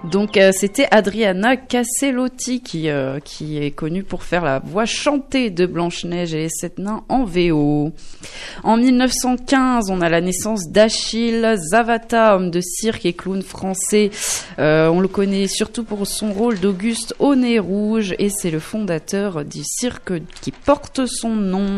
Donc c'était Adriana Castellotti qui est connue pour faire la voix chantée de Blanche-Neige et les 7 nains en VO. En 1915, on a la naissance d'Achille Zavata, homme de cirque et clown français. On le connaît surtout pour son rôle d'Auguste au nez rouge et c'est le fondateur du cirque qui porte son nom.